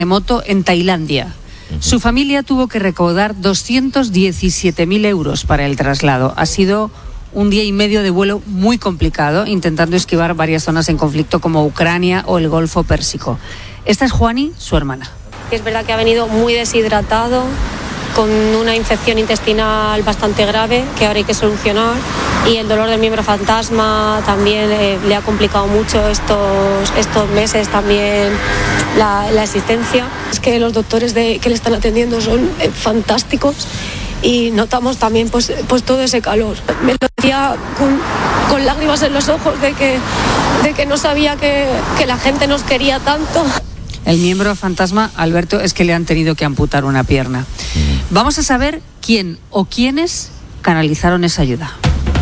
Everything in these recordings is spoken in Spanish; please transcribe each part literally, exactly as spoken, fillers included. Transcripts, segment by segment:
terremoto en Tailandia. Su familia tuvo que recaudar doscientos diecisiete mil euros para el traslado. Ha sido un día y medio de vuelo muy complicado, intentando esquivar varias zonas en conflicto como Ucrania o el Golfo Pérsico. Esta es Juani, su hermana. Es verdad que ha venido muy deshidratado, con una infección intestinal bastante grave que ahora hay que solucionar, y el dolor del miembro fantasma también eh, le ha complicado mucho estos, estos meses también la, la existencia. Es que los doctores de, que le están atendiendo son eh, fantásticos, y notamos también pues, pues todo ese calor. Me lo decía con, con lágrimas en los ojos de que, de que no sabía que, que la gente nos quería tanto. El miembro fantasma, Alberto, es que le han tenido que amputar una pierna. Vamos a saber quién o quiénes canalizaron esa ayuda.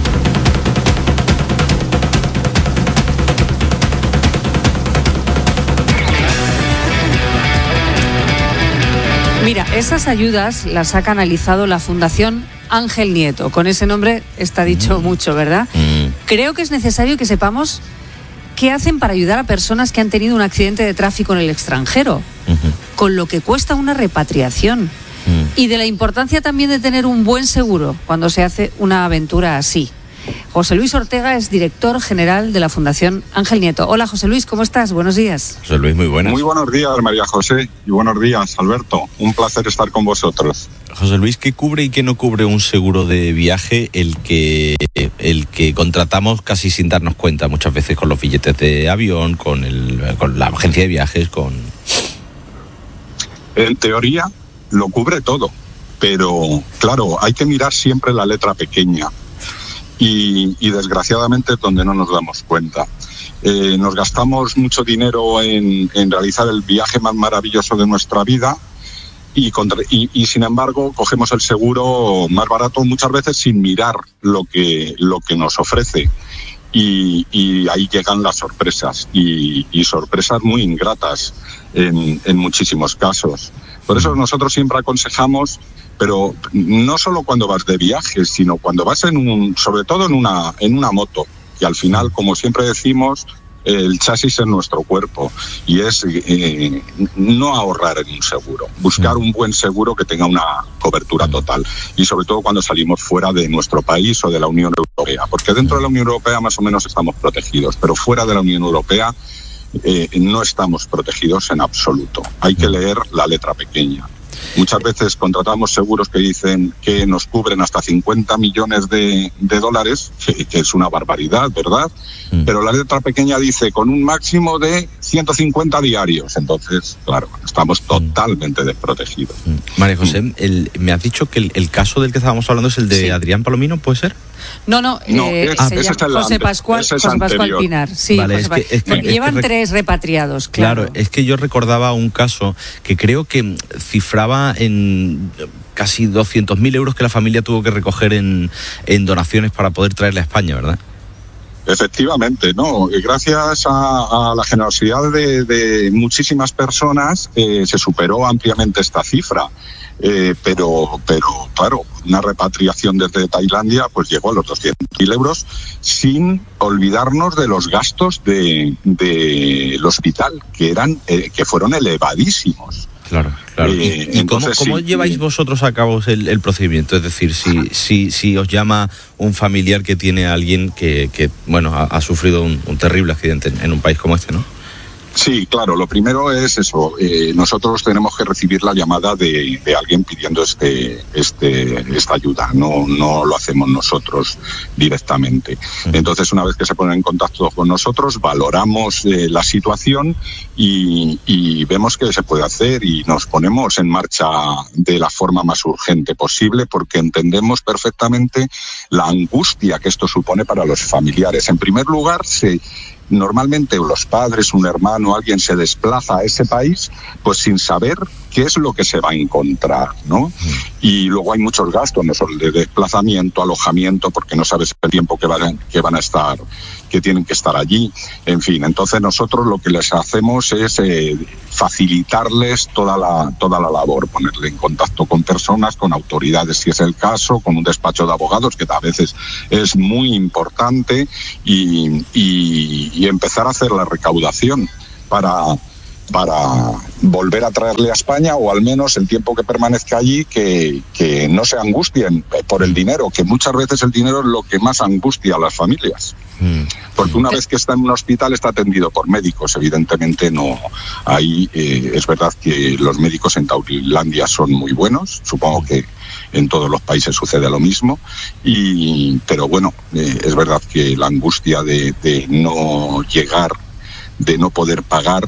Mira, esas ayudas las ha canalizado la Fundación Ángel Nieto. Con ese nombre está dicho mucho, ¿verdad? Creo que es necesario que sepamos qué hacen para ayudar a personas que han tenido un accidente de tráfico en el extranjero, uh-huh. con lo que cuesta una repatriación, uh-huh. y de la importancia también de tener un buen seguro cuando se hace una aventura así. José Luis Ortega es director general de la Fundación Ángel Nieto. Hola, José Luis, ¿cómo estás? Buenos días. José Luis, muy buenas. Muy buenos días, María José, y buenos días, Alberto. Un placer estar con vosotros. José Luis, ¿qué cubre y qué no cubre un seguro de viaje el que, el que contratamos casi sin darnos cuenta muchas veces con los billetes de avión, con, el, con la agencia de viajes, con...? En teoría lo cubre todo, pero claro, hay que mirar siempre la letra pequeña. Y, y desgraciadamente es donde no nos damos cuenta. Eh, nos gastamos mucho dinero en, en realizar el viaje más maravilloso de nuestra vida y, contra, y, y sin embargo cogemos el seguro más barato muchas veces sin mirar lo que, lo que nos ofrece. Y, y ahí llegan las sorpresas y, y sorpresas muy ingratas en, en muchísimos casos. Por eso nosotros siempre aconsejamos, pero no solo cuando vas de viaje, sino cuando vas en un, sobre todo en una, en una moto, que al final, como siempre decimos, el chasis es nuestro cuerpo y es eh, no ahorrar en un seguro, buscar un buen seguro que tenga una cobertura total, y sobre todo cuando salimos fuera de nuestro país o de la Unión Europea, porque dentro de la Unión Europea más o menos estamos protegidos, pero fuera de la Unión Europea eh, no estamos protegidos en absoluto. Hay que leer la letra pequeña. Muchas veces contratamos seguros que dicen que nos cubren hasta cincuenta millones de, de dólares, que, que es una barbaridad, ¿verdad? Mm. Pero la letra pequeña dice con un máximo de ciento cincuenta diarios. Entonces, claro, estamos totalmente desprotegidos. Mm. María José, mm. el, me has dicho que el, el caso del que estábamos hablando es el de sí. Adrián Palomino, ¿puede ser? No, no, no eh, es, se llama José Pascual, es José Pascual Pinar. Sí, vale, José es Pascual. que, es que, Porque es llevan que, tres repatriados, claro. Claro, es que yo recordaba un caso que creo que cifraba en casi doscientos mil euros que la familia tuvo que recoger en, en donaciones para poder traerle a España, ¿verdad? Efectivamente, no. Gracias a, a la generosidad de, de muchísimas personas eh, se superó ampliamente esta cifra. Eh, pero, pero claro, una repatriación desde Tailandia pues llegó a los doscientos mil euros, sin olvidarnos de los gastos de, de el hospital, que eran eh, que fueron elevadísimos. Claro, claro. Eh, ¿Y, y entonces, cómo, cómo sí, lleváis sí. vosotros a cabo el, el procedimiento? Es decir, si, si, si os llama un familiar que tiene a alguien que, que bueno, ha, ha sufrido un, un terrible accidente en, en un país como este, ¿no? Sí, claro, lo primero es eso, eh, nosotros tenemos que recibir la llamada de, de alguien pidiendo este, este, esta ayuda, no, no lo hacemos nosotros directamente. Entonces, una vez que se ponen en contacto con nosotros, valoramos eh, la situación y, y vemos qué se puede hacer y nos ponemos en marcha de la forma más urgente posible, porque entendemos perfectamente la angustia que esto supone para los familiares. En primer lugar, se... Normalmente los padres, un hermano, alguien se desplaza a ese país pues sin saber qué es lo que se va a encontrar, ¿no? Y luego hay muchos gastos, no solo de desplazamiento, alojamiento, porque no sabes el tiempo que van, que van a estar, que tienen que estar allí, en fin. Entonces nosotros lo que les hacemos es eh, facilitarles toda la, toda la labor, ponerle en contacto con personas, con autoridades si es el caso, con un despacho de abogados, que a veces es muy importante, y, y, y empezar a hacer la recaudación para, para volver a traerle a España, o al menos el tiempo que permanezca allí, que, que no se angustien por el dinero, que muchas veces el dinero es lo que más angustia a las familias. Porque una vez que está en un hospital está atendido por médicos, evidentemente no. Ahí eh, es verdad que los médicos en Tailandia son muy buenos, supongo que en todos los países sucede lo mismo, y, pero bueno, eh, es verdad que la angustia de, de no llegar, de no poder pagar,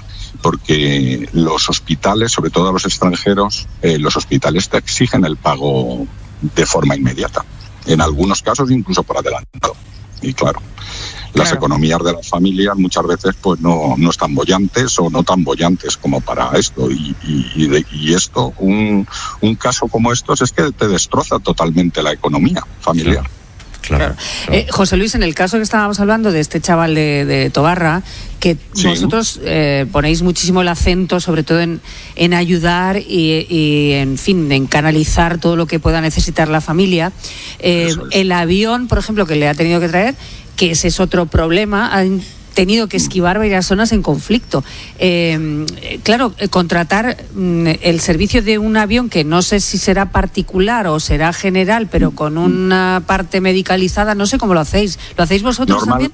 porque los hospitales, sobre todo a los extranjeros, eh, los hospitales te exigen el pago de forma inmediata, en algunos casos incluso por adelantado. Y claro, las claro. economías de las familias muchas veces pues no, no están bollantes o no tan bollantes como para esto. Y, y, y, de, y esto, un, un caso como estos es que te destroza totalmente la economía familiar. Claro. Claro. Claro. Eh, José Luis, en el caso que estábamos hablando de este chaval de, de Tobarra, que sí. vosotros eh, ponéis muchísimo el acento, sobre todo en, en ayudar y, y, en fin, en canalizar todo lo que pueda necesitar la familia. Eh, es. El avión, por ejemplo, que le ha tenido que traer, que ese es otro problema, han tenido que esquivar varias zonas en conflicto. Eh, claro, contratar el servicio de un avión que no sé si será particular o será general, pero con una parte medicalizada, no sé cómo lo hacéis. ¿Lo hacéis vosotros Normal. también?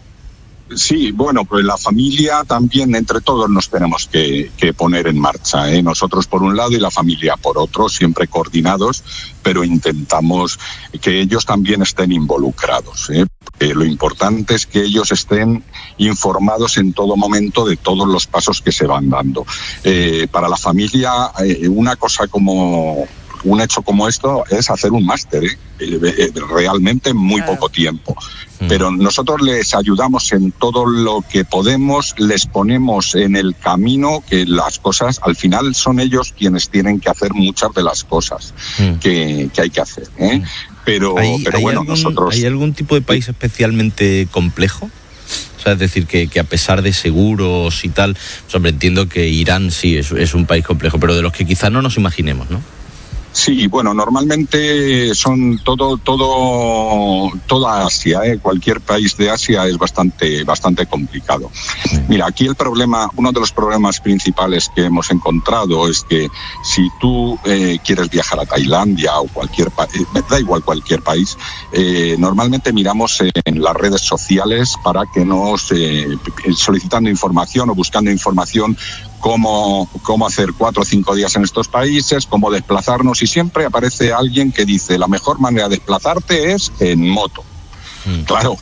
Sí, bueno, pues la familia también, entre todos nos tenemos que, que poner en marcha, ¿eh? Nosotros por un lado y la familia por otro, siempre coordinados, pero intentamos que ellos también estén involucrados, ¿eh? Eh, lo importante es que ellos estén informados en todo momento de todos los pasos que se van dando. Eh, para la familia, eh, una cosa como... un hecho como esto es hacer un máster, ¿eh? Eh, realmente en muy poco tiempo. Pero nosotros les ayudamos en todo lo que podemos, les ponemos en el camino, que las cosas, al final son ellos quienes tienen que hacer muchas de las cosas que, que hay que hacer, ¿eh? Pero, ¿Hay, pero hay bueno, algún, nosotros... ¿Hay algún tipo de país especialmente complejo? O sea, es decir, que, que a pesar de seguros y tal, pues, hombre, entiendo que Irán sí es, es un país complejo, pero de los que quizás no nos imaginemos, ¿no? Sí, bueno, normalmente son todo, todo, toda Asia, ¿eh? Cualquier país de Asia es bastante, bastante complicado. Mira, aquí el problema, uno de los problemas principales que hemos encontrado es que si tú eh, quieres viajar a Tailandia o cualquier país, da igual cualquier país, eh, normalmente miramos en las redes sociales para que nos, eh, solicitando información o buscando información, Cómo, cómo hacer cuatro o cinco días en estos países, cómo desplazarnos, y siempre aparece alguien que dice la mejor manera de desplazarte es en moto. Mm. Claro,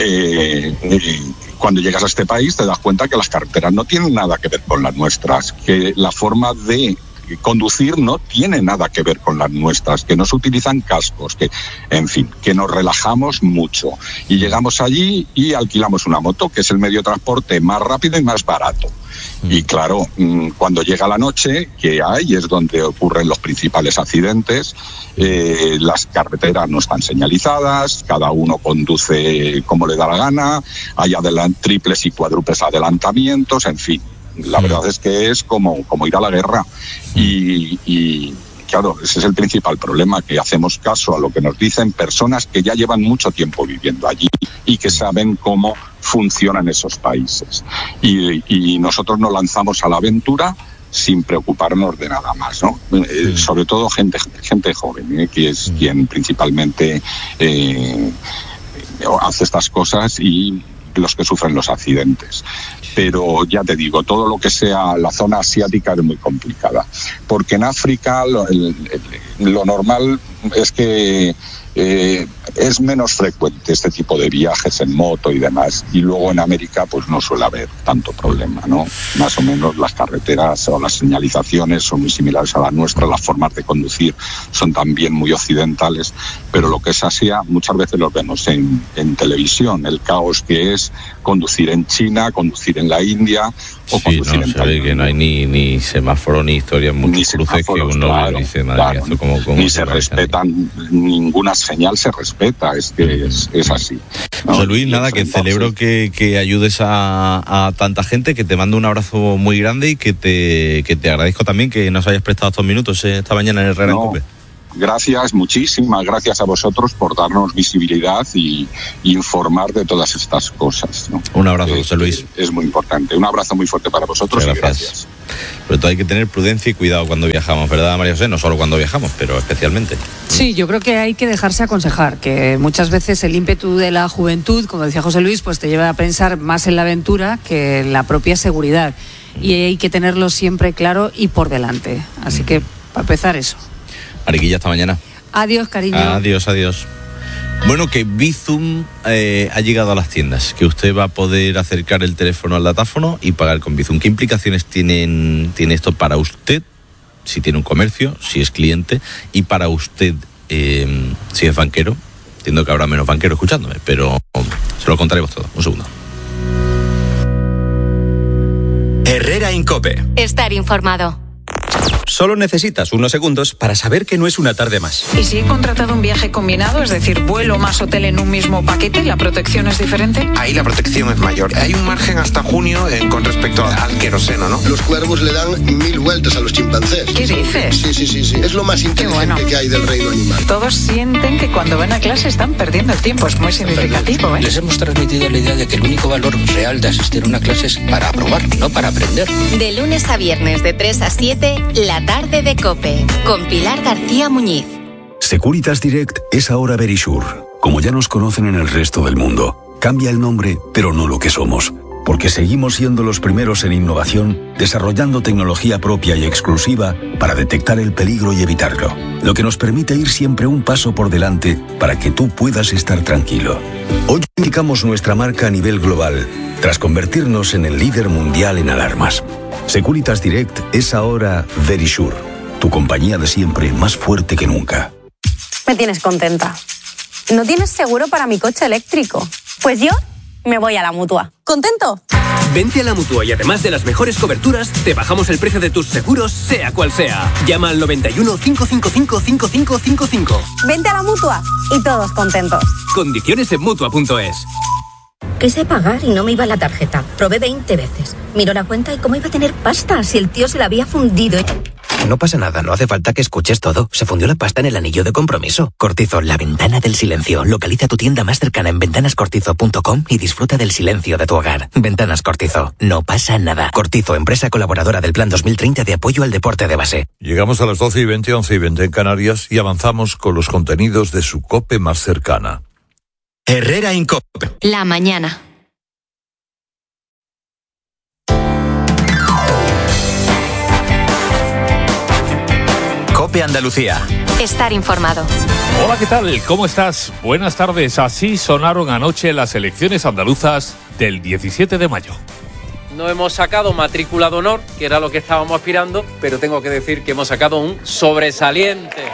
eh, eh, cuando llegas a este país te das cuenta que las carreteras no tienen nada que ver con las nuestras, que la forma de conducir no tiene nada que ver con las nuestras, que no se utilizan cascos, que, en fin, que nos relajamos mucho. Y llegamos allí y alquilamos una moto, que es el medio de transporte más rápido y más barato. Y claro, cuando llega la noche, que hay, es donde ocurren los principales accidentes, eh, las carreteras no están señalizadas, cada uno conduce como le da la gana, hay adelant- triples y cuádruples adelantamientos, en fin. La verdad es que es como, como ir a la guerra. Y, y claro, ese es el principal problema, que hacemos caso a lo que nos dicen personas que ya llevan mucho tiempo viviendo allí y que saben cómo funcionan esos países. Y, y nosotros nos lanzamos a la aventura sin preocuparnos de nada más, ¿no? Eh, sobre todo gente, gente joven, ¿eh? Que es quien principalmente eh, hace estas cosas, y los que sufren los accidentes. Pero ya te digo, todo lo que sea la zona asiática es muy complicada, porque en África lo, el, el, lo normal es que eh, es menos frecuente este tipo de viajes en moto y demás, y luego en América pues no suele haber tanto problema, ¿no? Más o menos las carreteras o las señalizaciones son muy similares a las nuestras, las formas de conducir son también muy occidentales, pero lo que es Asia muchas veces lo vemos en, en televisión, el caos que es conducir en China, conducir en la India o sí, conducir no, en se ve que no hay ni, ni semáforo ni historia, muchos cruces que uno claro, dice, madre claro, mía, como, como ni se se respetan, ninguna señal se respeta, es que es, es así, ¿no? José Luis, nada, que celebro que, que ayudes a, a tanta gente, que te mando un abrazo muy grande y que te, que te agradezco también que nos hayas prestado estos minutos esta mañana en Herrera en Cope. Gracias, muchísimas gracias a vosotros por darnos visibilidad y, y informar de todas estas cosas, ¿no? Un abrazo, es, José Luis. Es, es muy importante. Un abrazo muy fuerte para vosotros. Muchas y gracias. gracias. Sobre todo hay que tener prudencia y cuidado cuando viajamos, ¿verdad, María José? No solo cuando viajamos, pero especialmente. Sí, yo creo que hay que dejarse aconsejar, que muchas veces el ímpetu de la juventud, como decía José Luis, pues te lleva a pensar más en la aventura que en la propia seguridad. Y hay que tenerlo siempre claro y por delante. Así que, para empezar, eso. Mariquilla, hasta mañana. Adiós, cariño. Adiós, adiós. Bueno, que Bizum eh, ha llegado a las tiendas, que usted va a poder acercar el teléfono al datáfono y pagar con Bizum. ¿Qué implicaciones tienen, tiene esto para usted, si tiene un comercio, si es cliente, y para usted, eh, si es banquero? Entiendo que habrá menos banqueros escuchándome, pero se lo contaremos todo. Un segundo. Herrera Incope. Estar informado. Solo necesitas unos segundos para saber que no es una tarde más. ¿Y si he contratado un viaje combinado, es decir, vuelo más hotel en un mismo paquete, la protección es diferente? Ahí la protección es mayor. Hay un margen hasta junio en, con respecto al queroseno, ¿no? Los cuervos le dan mil vueltas a los chimpancés. ¿Qué dices? Sí, sí, sí, sí. Es lo más inteligente bueno. que hay del reino animal. Todos sienten que cuando van a clase están perdiendo el tiempo. Es muy significativo, ¿eh? Les hemos transmitido la idea de que el único valor real de asistir a una clase es para aprobar, no para aprender. De lunes a viernes de tres a siete, la tarde de COPE, con Pilar García Muñiz. Securitas Direct es ahora Verisure. Como ya nos conocen en el resto del mundo, cambia el nombre, pero no lo que somos. Porque seguimos siendo los primeros en innovación, desarrollando tecnología propia y exclusiva para detectar el peligro y evitarlo. Lo que nos permite ir siempre un paso por delante para que tú puedas estar tranquilo. Hoy indicamos nuestra marca a nivel global, tras convertirnos en el líder mundial en alarmas. Securitas Direct es ahora Verisure, tu compañía de siempre más fuerte que nunca. Me tienes contenta. ¿No tienes seguro para mi coche eléctrico? Pues yo me voy a la Mutua. ¿Contento? Vente a la Mutua y además de las mejores coberturas, te bajamos el precio de tus seguros, sea cual sea. Llama al noventa y uno, cinco cinco cinco, cinco cinco cinco cinco. Vente a la Mutua y todos contentos. Condiciones en Mutua punto es. Quise pagar y no me iba la tarjeta. Probé veinte veces. Miró la cuenta y cómo iba a tener pasta si el tío se la había fundido. No pasa nada, no hace falta que escuches todo. Se fundió la pasta en el anillo de compromiso. Cortizo, la ventana del silencio. Localiza tu tienda más cercana en ventanas cortizo punto com y disfruta del silencio de tu hogar. Ventanas Cortizo. No pasa nada. Cortizo, empresa colaboradora del Plan dos mil treinta de apoyo al deporte de base. Llegamos a las doce y veinte, once y veinte en Canarias y avanzamos con los contenidos de su COPE más cercana. Herrera Incope. La mañana. COPE Andalucía. Estar informado. Hola, ¿qué tal? ¿Cómo estás? Buenas tardes. Así sonaron anoche las elecciones andaluzas del diecisiete de mayo. No hemos sacado matrícula de honor, que era lo que estábamos aspirando, pero tengo que decir que hemos sacado un sobresaliente.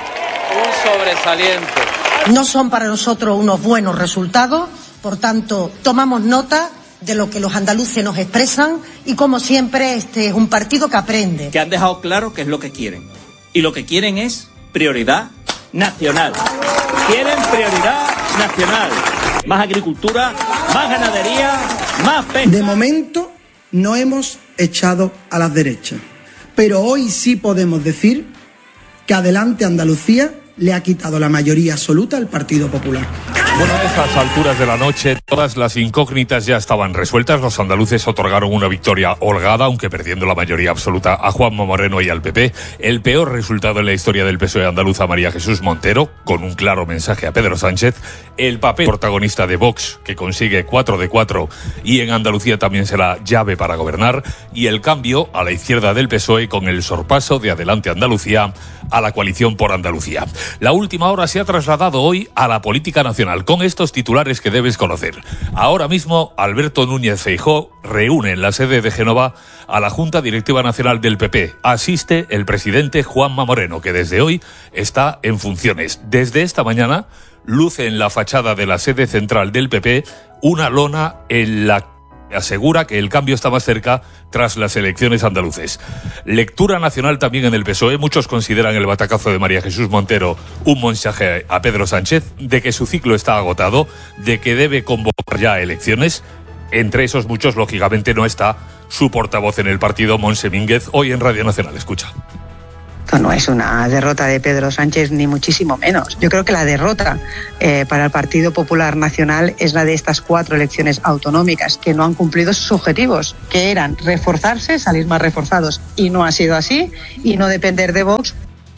Un sobresaliente. No son para nosotros unos buenos resultados, por tanto, tomamos nota de lo que los andaluces nos expresan y, como siempre, este es un partido que aprende. Que han dejado claro qué es lo que quieren. Y lo que quieren es prioridad nacional. Quieren prioridad nacional. Más agricultura, más ganadería, más pesca. De momento no hemos echado a las derechas, pero hoy sí podemos decir que Adelante Andalucía le ha quitado la mayoría absoluta al Partido Popular. Bueno, a estas alturas de la noche todas las incógnitas ya estaban resueltas. Los andaluces otorgaron una victoria holgada, aunque perdiendo la mayoría absoluta a Juanma Moreno y al P P. El peor resultado en la historia del P S O E andaluz a María Jesús Montero, con un claro mensaje a Pedro Sánchez. El papel protagonista de Vox, que consigue cuatro de cuatro y en Andalucía también será llave para gobernar. Y el cambio a la izquierda del P S O E con el sorpaso de Adelante Andalucía a la coalición por Andalucía. La última hora se ha trasladado hoy a la política nacional, con estos titulares que debes conocer. Ahora mismo, Alberto Núñez Feijóo reúne en la sede de Génova a la Junta Directiva Nacional del P P. Asiste el presidente Juanma Moreno, que desde hoy está en funciones. Desde esta mañana luce en la fachada de la sede central del P P una lona en la que asegura que el cambio está más cerca tras las elecciones andaluces. Lectura nacional también en el P S O E. Muchos consideran el batacazo de María Jesús Montero un mensaje a Pedro Sánchez de que su ciclo está agotado, de que debe convocar ya elecciones. Entre esos muchos, lógicamente, no está su portavoz en el partido, Montse Mínguez, hoy en Radio Nacional. Escucha. esto no es una derrota de Pedro Sánchez, ni muchísimo menos. Yo creo que la derrota eh, para el Partido Popular Nacional es la de estas cuatro elecciones autonómicas que no han cumplido sus objetivos, que eran reforzarse, salir más reforzados. Y no ha sido así, y no depender de Vox.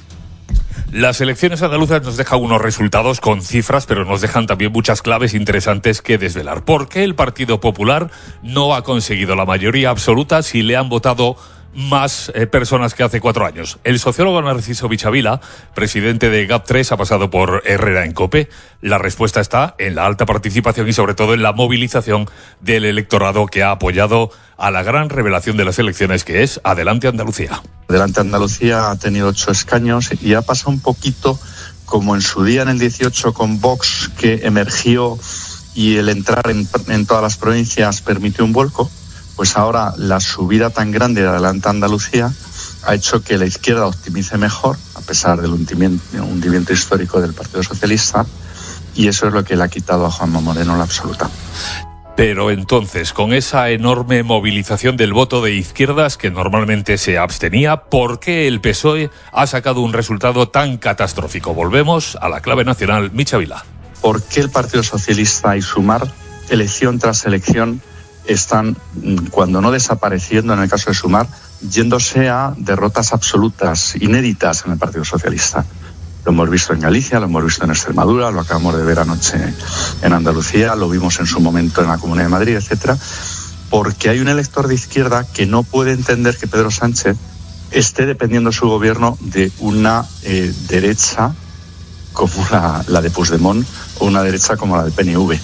Las elecciones andaluzas nos dejan unos resultados con cifras, pero nos dejan también muchas claves interesantes que desvelar. ¿Por qué el Partido Popular no ha conseguido la mayoría absoluta si le han votado más eh, personas que hace cuatro años? El sociólogo Narciso Michavila, presidente de GAP tres, ha pasado por Herrera en COPE. La respuesta está en la alta participación y sobre todo en la movilización del electorado que ha apoyado a la gran revelación de las elecciones, que es Adelante Andalucía. Adelante Andalucía ha tenido ocho escaños y ha pasado un poquito como en su día en el dieciocho con Vox, que emergió y el entrar en, en todas las provincias permitió un vuelco. Pues ahora la subida tan grande de Adelante Andalucía ha hecho que la izquierda optimice mejor, a pesar del hundimiento, hundimiento histórico del Partido Socialista, y eso es lo que le ha quitado a Juanma Moreno la absoluta. Pero entonces, con esa enorme movilización del voto de izquierdas que normalmente se abstenía, ¿por qué el P S O E ha sacado un resultado tan catastrófico? Volvemos a la clave nacional, Michavila. ¿Por qué el Partido Socialista y Sumar, elección tras elección, están, cuando no desapareciendo en el caso de Sumar, yéndose a derrotas absolutas, inéditas en el Partido Socialista? Lo hemos visto en Galicia, lo hemos visto en Extremadura, lo acabamos de ver anoche en Andalucía, lo vimos en su momento en la Comunidad de Madrid, etcétera, porque hay un elector de izquierda que no puede entender que Pedro Sánchez esté dependiendo su gobierno de una eh, derecha como la, la de Puigdemont o una derecha como la del P N V.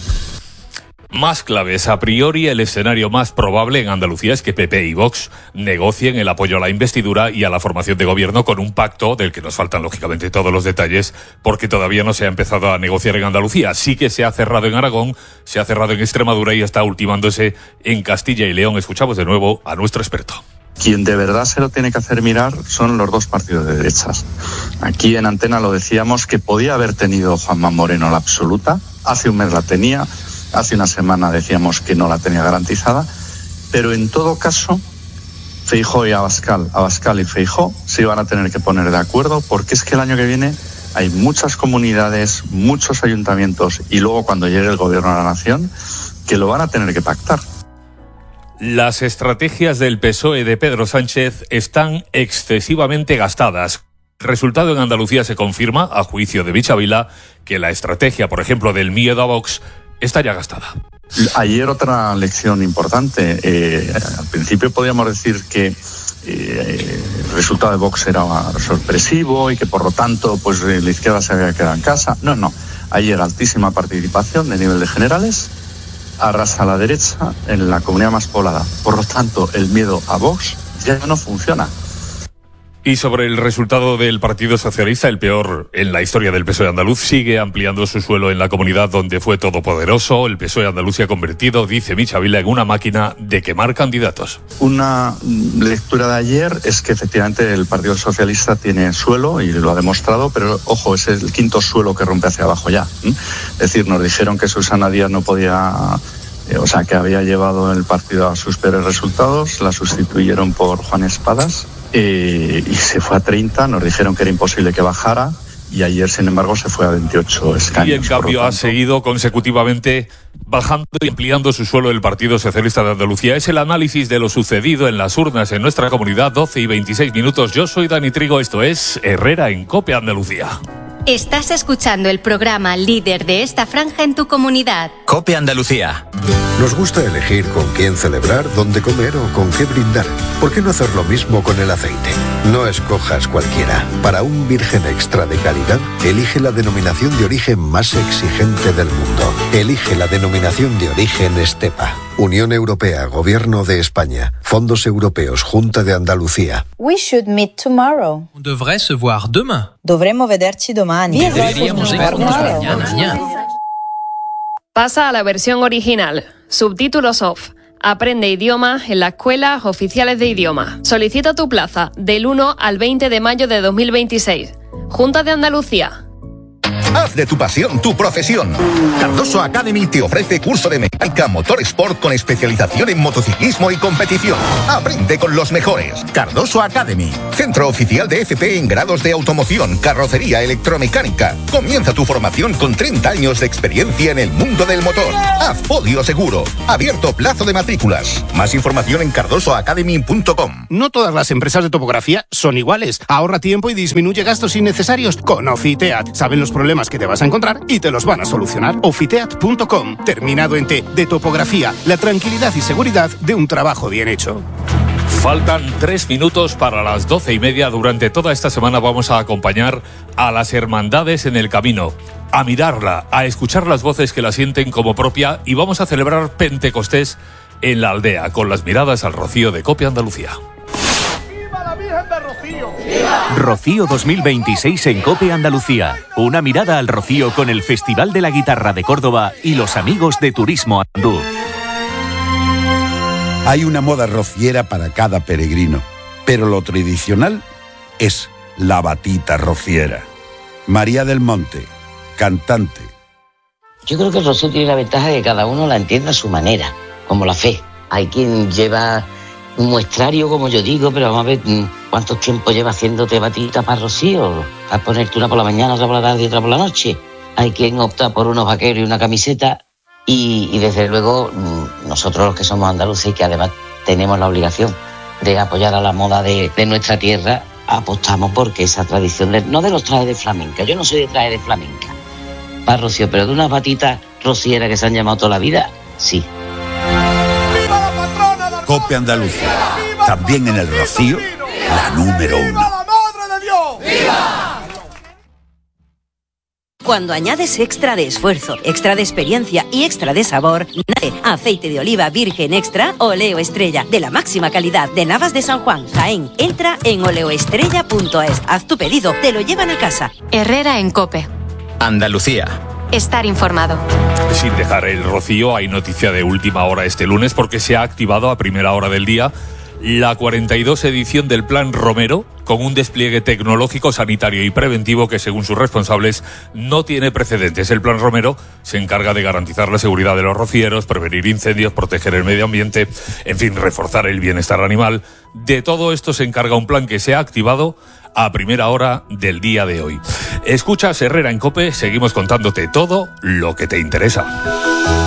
Más claves. A priori, el escenario más probable en Andalucía es que P P y Vox negocien el apoyo a la investidura y a la formación de gobierno con un pacto del que nos faltan, lógicamente, todos los detalles, porque todavía no se ha empezado a negociar en Andalucía. Sí que se ha cerrado en Aragón, se ha cerrado en Extremadura y está ultimándose en Castilla y León. Escuchamos de nuevo a nuestro experto. Quien de verdad se lo tiene que hacer mirar son los dos partidos de derechas. Aquí en Antena lo decíamos que podía haber tenido Juanma Moreno la absoluta, hace un mes la tenía. Hace una semana decíamos que no la tenía garantizada, pero en todo caso, Feijóo y Abascal, Abascal y Feijóo se iban a tener que poner de acuerdo, porque es que el año que viene hay muchas comunidades, muchos ayuntamientos y luego cuando llegue el gobierno de la nación que lo van a tener que pactar. Las estrategias del P S O E de Pedro Sánchez están excesivamente gastadas. El resultado en Andalucía se confirma, a juicio de Michavila, que la estrategia, por ejemplo, del miedo a Vox está ya gastada. Ayer otra lección importante. Eh, al principio podíamos decir que eh, el resultado de Vox era sorpresivo y que por lo tanto pues la izquierda se había quedado en casa. No, no. Ayer altísima participación de nivel de generales, arrasa la derecha en la comunidad más poblada. Por lo tanto, el miedo a Vox ya no funciona. Y sobre el resultado del Partido Socialista, el peor en la historia del P S O E andaluz, sigue ampliando su suelo en la comunidad donde fue todopoderoso. El P S O E andaluz se ha convertido, dice Michavila, en una máquina de quemar candidatos. Una lectura de ayer es que efectivamente el Partido Socialista tiene suelo y lo ha demostrado, pero ojo, es el quinto suelo que rompe hacia abajo ya. Es decir, nos dijeron que Susana Díaz no podía... O sea, que había llevado el partido a sus peores resultados, la sustituyeron por Juan Espadas eh, y se fue a treinta, nos dijeron que era imposible que bajara y ayer, sin embargo, se fue a veintiocho escaños. Y en cambio ha seguido consecutivamente bajando y ampliando su suelo el Partido Socialista de Andalucía. Es el análisis de lo sucedido en las urnas en nuestra comunidad, doce y veintiséis minutos. Yo soy Dani Trigo, esto es Herrera en COPE Andalucía. Estás escuchando el programa líder de esta franja en tu comunidad. COPE Andalucía. Nos gusta elegir con quién celebrar, dónde comer o con qué brindar. ¿Por qué no hacer lo mismo con el aceite? No escojas cualquiera. Para un virgen extra de calidad, elige la denominación de origen más exigente del mundo. Elige la denominación de origen Estepa. Unión Europea, Gobierno de España, Fondos Europeos, Junta de Andalucía. We should meet tomorrow. On devrait se voir demain. Dovremmo vederci domani. Deberíamos vernos mañana. Pasa a la versión original. Subtítulos off. Aprende idioma en las escuelas oficiales de idioma. Solicita tu plaza del uno al veinte de mayo de dos mil veintiséis. Junta de Andalucía. Haz de tu pasión tu profesión. Cardoso Academy te ofrece curso de mecánica motor sport con especialización en motociclismo y competición. Aprende con los mejores. Cardoso Academy, centro oficial de F P en grados de automoción, carrocería, electromecánica. Comienza tu formación con treinta años de experiencia en el mundo del motor. Haz podio seguro. Abierto plazo de matrículas. Más información en cardoso academy punto com. No todas las empresas de topografía son iguales. Ahorra tiempo y disminuye gastos innecesarios con Ofiteat. Saben los problemas que te vas a encontrar y te los van a solucionar. Ofiteat punto com. Terminado en T, de topografía. La tranquilidad y seguridad de un trabajo bien hecho. Faltan tres minutos para las doce y media. Durante toda esta semana vamos a acompañar a las hermandades en el camino, a mirarla, a escuchar las voces que la sienten como propia, y vamos a celebrar Pentecostés en la aldea con las miradas al Rocío de COPE Andalucía. ¡Viva la Virgen de Rocío! Rocío dos mil veintiséis en COPE Andalucía. Una mirada al Rocío con el Festival de la Guitarra de Córdoba y los amigos de Turismo Andaluz. Hay una moda rociera para cada peregrino, pero lo tradicional es la batita rociera. María del Monte, cantante. Yo creo que el rocío tiene la ventaja de que cada uno la entienda a su manera, como la fe. Hay quien lleva un muestrario, como yo digo, pero vamos a ver cuánto tiempo lleva haciéndote batita para rocío, a ponerte una por la mañana, otra por la tarde y otra por la noche. Hay quien opta por unos vaqueros y una camiseta. Y, y desde luego nosotros los que somos andaluces y que además tenemos la obligación de apoyar a la moda de, de nuestra tierra, apostamos porque esa tradición, de, no de los trajes de flamenca, yo no soy de trajes de flamenca, para Rocío, pero de unas batitas rocieras que se han llamado toda la vida, sí. COPE Andalucía, también en el Rocío, la número uno. Cuando añades extra de esfuerzo, extra de experiencia y extra de sabor, nace aceite de oliva virgen extra Oleo Estrella, de la máxima calidad de Navas de San Juan, Jaén. Entra en oleoestrella punto es, haz tu pedido, te lo llevan a casa. Herrera en COPE. Andalucía. Estar informado. Sin dejar el Rocío, hay noticia de última hora este lunes porque se ha activado a primera hora del día la cuarenta y dos edición del Plan Romero, con un despliegue tecnológico, sanitario y preventivo que, según sus responsables, no tiene precedentes. El Plan Romero se encarga de garantizar la seguridad de los rocieros, prevenir incendios, proteger el medio ambiente, en fin, reforzar el bienestar animal. De todo esto se encarga un plan que se ha activado a primera hora del día de hoy. Escuchas Herrera en COPE, seguimos contándote todo lo que te interesa.